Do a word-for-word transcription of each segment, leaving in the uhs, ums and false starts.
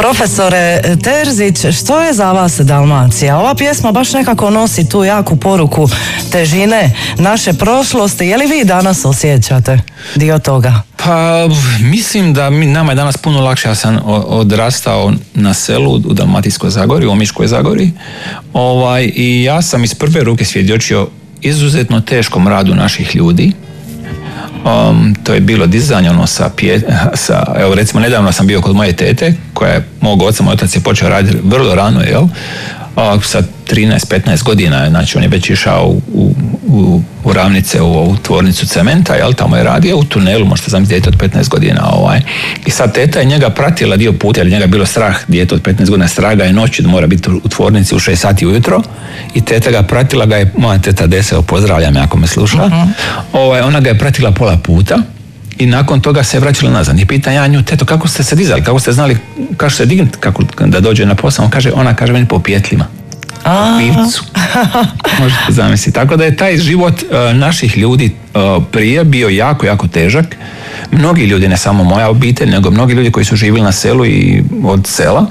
Profesore Terzić, što je za vas Dalmacija? Ova pjesma baš nekako nosi tu jaku poruku težine naše prošlosti. Je li vi danas osjećate dio toga? Pa mislim da mi, nama je danas puno lakše. Ja sam odrastao na selu u Dalmatinskoj Zagori, u Omiškoj Zagori, ovaj, i ja sam iz prve ruke svjedočio izuzetno teškom radu naših ljudi. Um, to je bilo dizanje ono sa, pje, sa, evo recimo nedavno sam bio kod moje tete koja je mog oca, moj otac je počeo raditi vrlo rano, jel? A, sa trinaest petnaest godina, znači on je već išao u, u, u Ravnice, u ovu tvornicu cementa, jel? Tamo je radio u tunelu, možete zamisliti dijete od petnaest godina, ovaj. I sad teta je njega pratila dio puta, jer njega je bilo strah, dijete od petnaest godina, strah ga je noći da mora biti u tvornici u šest sati ujutro, i teta ga pratila, ga je, moja teta Dese, pozdravljam ako me sluša, uh-huh. ovaj, ona ga je pratila pola puta i nakon toga se je vraćala nazad. I pita ja nju, teto, kako ste se dizali, kako ste znali kako se dignuti, kako da dođe na posao? On kaže, ona kaže meni po pjetlima, po pivcu. Možete zamisliti. Tako da je taj život uh, naših ljudi uh, prije bio jako, jako težak. Mnogi ljudi, ne samo moja obitelj, nego mnogi ljudi koji su živjeli na selu i od sela,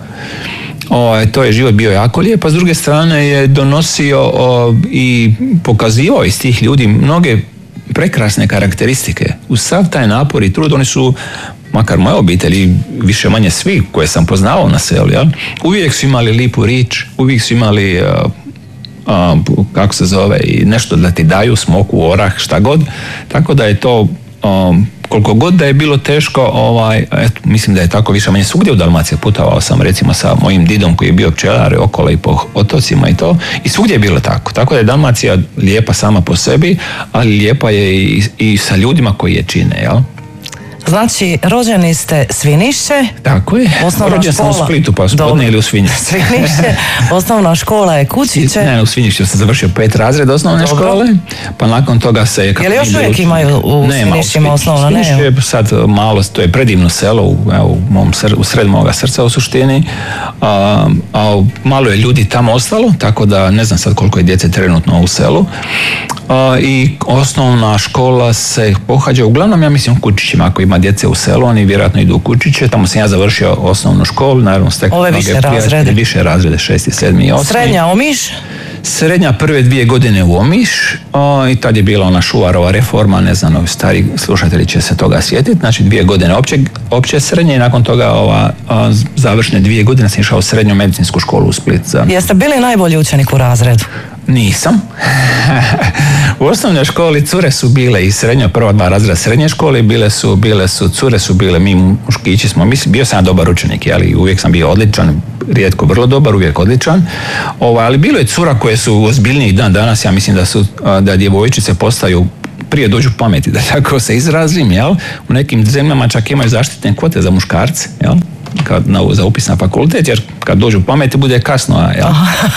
O, to je život bio jako lijep, a s druge strane je donosio o, i pokazivao iz tih ljudi mnoge prekrasne karakteristike. Uz sav taj napor i trud, oni su, makar moja obitelj i više manje svi koje sam poznavao na selu, ja, uvijek su imali lipu rič, uvijek su imali a, a, kako se zove, i nešto da ti daju, smoku, orah, šta god, tako da je to a, koliko god da je bilo teško, ovaj, eto, mislim da je tako više manje svugdje u Dalmaciji. Putovao sam recimo sa mojim didom koji je bio pčelar okolo i po otocima i to, i svugdje je bilo tako. Tako da je Dalmacija lijepa sama po sebi, ali lijepa je i, i sa ljudima koji je čine, jel? Znači, rođeni ste Svinišće. Tako je. Rođen sam u Splitu, pa spodne ili u Svinišće. Svinišće, osnovna škola je Kučiće. Ne, u Svinišću sam završio pet razred osnovne Dobro. škole, pa nakon toga se je... Je li još uvijek imaju u Svinišćima osnovna? Ne, Svinišće je sad malo, to je predivno selo u, u, mom sr, u sred moga srca u suštini, a, a malo je ljudi tamo ostalo, tako da ne znam sad koliko je djece trenutno u selu. A, i osnovna škola se pohađa uglavnom, ja mislim, u Kučićima. Ako ima djece u selu, oni vjerojatno idu u Kučiće. Tamo sam ja završio osnovnu školu, naravno stekao Ove više razrede. Više razrede, šesti, sedmi i osmi. Srednja Omiš? Srednja prve dvije godine u Omiš, o, i tad je bila ona Šuvarova reforma, ne znam, ovi stari slušatelji će se toga sjetiti, znači dvije godine opće, opće srednje i nakon toga ova a, završne dvije godine sam išao u srednju medicinsku školu u Split. Za... Jeste bili najbolji učenik u razredu? Nisam. U osnovnoj školi cure su bile i srednja, prva dva razreda srednje škole, bile su, bile su, cure su bile, mi muškići smo, mislim, bio sam ja dobar učenik, ali uvijek sam bio odličan, rijetko vrlo dobar, uvijek odličan. Ovo, ali bilo je cura koje su ozbiljniji dan danas, ja mislim da su, da djevojčice postaju, prije dođu pameti, da tako se izrazim, jel? U nekim zemljama čak imaju zaštitne kvote za muškarce, jel? Kad, na, za upis na fakultet, jer kad dođu pameti bude kasno, jel?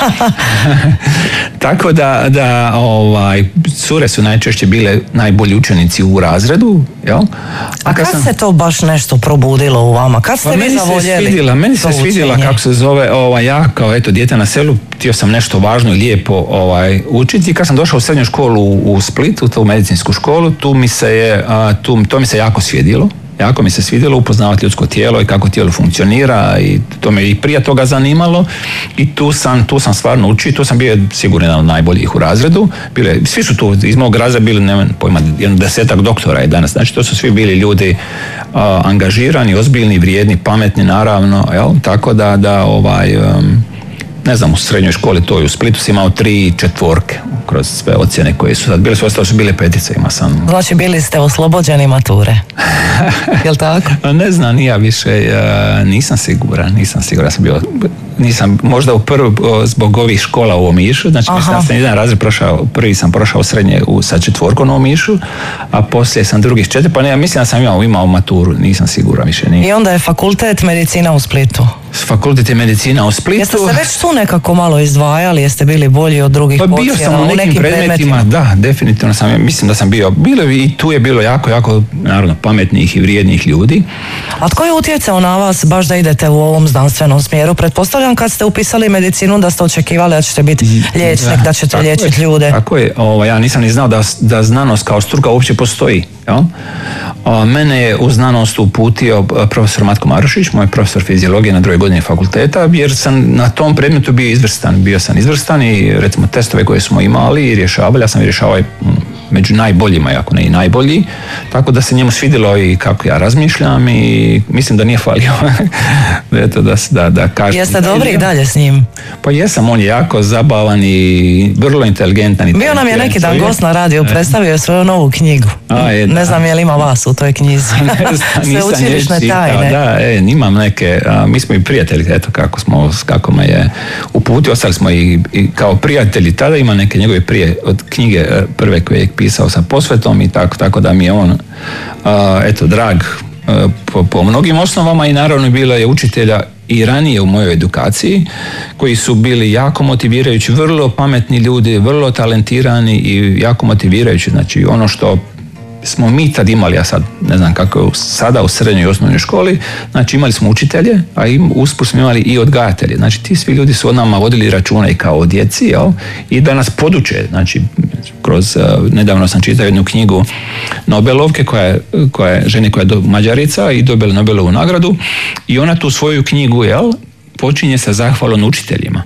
Tako da, da ovaj, cure su najčešće bile najbolji učenici u razredu, jel? A, A kad sam... se to baš nešto probudilo u vama? Kad ste pa vi zavoljeli? Svidjela, meni se svidjela, kako se zove, ovaj, ja kao eto dijete na selu, htio sam nešto važno i lijepo ovaj, učiti, i kad sam došao u srednju školu u, u Splitu, u medicinsku školu, tu mi se je, a, tu, to mi se jako svidjelo. Jako mi se svidjelo upoznavati ljudsko tijelo i kako tijelo funkcionira, i to me i prije toga zanimalo, i tu sam, tu sam stvarno učio, tu sam bio sigurno jedan od najboljih u razredu. Bile, svi su tu iz mog razreda bili, nema pojma, jedan desetak doktora je danas, znači to su svi bili ljudi a, angažirani, ozbiljni, vrijedni, pametni naravno, jel? Tako da, da ovaj... Um, ne znam, u srednjoj školi to i u Splitu sam imao tri četvorke kroz sve ocjene koje su sad bile, sve ostalo su bile petice, ima sam. Znači bili ste oslobođeni mature, jel tako? Ne znam, ja više ja nisam siguran, nisam siguran, sam bio, nisam, možda u prvi, zbog ovih škola u Omišu, znači Aha. mislim da sam jedan razred prošao, prvi sam prošao srednje u, sa četvorkom u Omišu, a poslije sam drugih četiri, pa ne, mislim da sam imao, imao maturu, nisam siguran više. Nisam. I onda je fakultet medicina u Splitu? Fakultet je medicina u Splitu. Jeste se već tu nekako malo izdvajali, jeste bili bolji od drugih pa bio sam u nekim, nekim predmetima, predmetima, da, definitivno sam, mislim da sam bio, bilo i tu je bilo jako, jako, naravno, pametnih i vrijednih ljudi. A tko je utjecao na vas baš da idete u ovom znanstvenom smjeru? Pretpostavljam kad ste upisali medicinu da ste očekivali da ćete biti liječnik, da, da ćete liječiti ljude. Tako je, ovo, ja nisam ni znao da, da znanost kao struka uopće postoji. Jel? A, mene je u znanost uputio profesor Matko Marušić, moj profesor fiziologije na drugoj godini fakulteta, jer sam na tom predmetu bio izvrstan. Bio sam izvrstan i recimo testove koje smo imali i rješavali, ja sam rješavao među najboljima, ako ne i najbolji, tako da se njemu svidjelo i kako ja razmišljam i mislim da nije falio. Eto, da, da, da kažem. Jeste dobri i dalje s njim? Pa jesam, on je jako zabavan i vrlo inteligentan. I bio nam je neki dan gost na radiju, predstavio svoju novu knjigu. A, je, ne znam je li ima vas u toj knjizi. Ne znam, sveučilišne tajne. Da, e, imam neke, a, mi smo i prijatelji, eto kako smo, kako me je uputio, ostali smo i, i kao prijatelji, tada ima neke njegove prije, od knjige prve koje je pisao sa posvetom i tako, tako da mi je on a, eto, drag a, po, po mnogim osnovama i naravno bilo je učitelja i ranije u mojoj edukaciji koji su bili jako motivirajući, vrlo pametni ljudi, vrlo talentirani i jako motivirajući. Znači ono što smo mi tad imali, a sad ne znam kako je sada u srednjoj i osnovnoj školi, znači imali smo učitelje, a im usput smo imali i odgajatelje. Znači ti svi ljudi su od nama vodili računa i kao o djeci, jel? I da nas poduče. Znači kroz, uh, nedavno sam čitao jednu knjigu Nobelovke koja je, koja je žene koja je do, Mađarica i dobila Nobelovu nagradu i ona tu svoju knjigu, jel, počinje sa zahvalom učiteljima.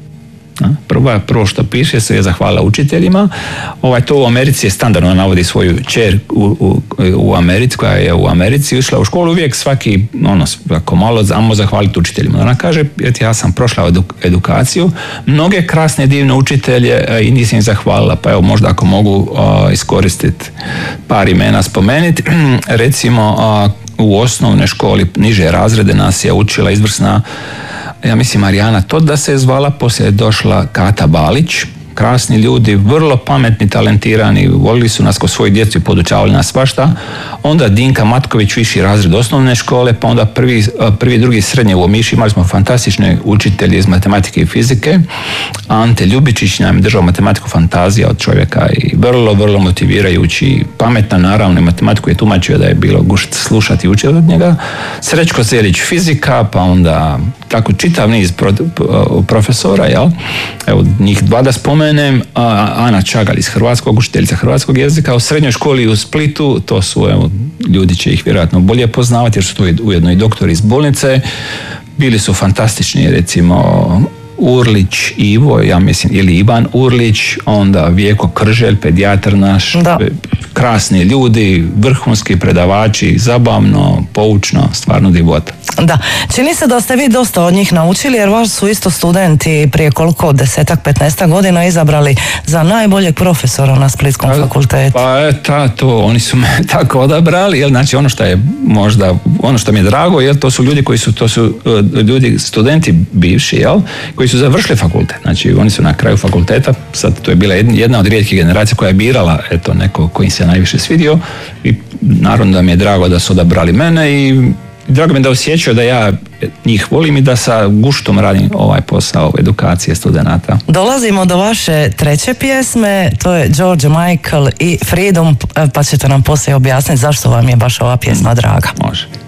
Prvo, prvo što piše se je zahvala učiteljima. Ovaj, to u Americi je standardno, navodi svoju kćer u, u, u Americi, koja je u Americi išla u školu, uvijek svaki, ono, ako malo, ajmo zahvaliti učiteljima. Ona kaže, ja sam prošla edukaciju, mnoge krasne divne učitelje i nisam im zahvalila, pa evo možda ako mogu o, iskoristiti par imena spomenuti. Recimo, o, u osnovnoj školi niže razrede nas je učila izvrsna, ja mislim Marijana Toda se je zvala, poslije je došla Kata Balić, krasni ljudi, vrlo pametni, talentirani, volili su nas ko svoji djecu i podučavali nas svašta. Onda Dinka Matković, viši razred osnovne škole, pa onda prvi, prvi drugi srednje u Omiši, imali smo fantastične učitelje iz matematike i fizike. Ante Ljubičić nam je držao matematiku fantazija od čovjeka i vrlo, vrlo motivirajući, pametna naravno, matematiku je tumačio da je bilo gušt slušati i učiti od njega. Srećko Zelić fizika, pa onda tako čitav niz pro, profesora, jel? Evo njih dva da spomenem, Ana Čagal iz Hrvatskog, učiteljica hrvatskog jezika, u srednjoj školi u Splitu, to su, evo, ljudi će ih vjerojatno bolje poznavati jer su to ujedno i doktori iz bolnice, bili su fantastični, recimo Urlić Ivo, ja mislim, ili Ivan Urlić, onda Vjeko Krželj, pedijatar naš, da. Krasni ljudi, vrhunski predavači, zabavno, poučno, stvarno divota. Da, čini se da ste vi dosta od njih naučili, jer vaš su isto studenti prije koliko, desetak, petnaestak godina izabrali za najboljeg profesora na Splitskom pa, fakultetu. Pa eto, to, oni su me tako odabrali, jel, znači ono što je možda, ono što mi je drago, jel, to su ljudi koji su, to su ljudi, studenti bivši, jel, koji su završili fakultet, znači oni su na kraju fakulteta, sad to je bila jedna od rijetkih generacija koja je birala, eto, neko koji se najviše svidio i naravno da mi je drago da su odabrali mene i drago mi je da osjećaju da ja njih volim i da sa guštom radim ovaj posao edukacije studenata. Dolazimo do vaše treće pjesme, to je George Michael i Freedom, pa ćete nam poslije objasniti zašto vam je baš ova pjesma draga. Može.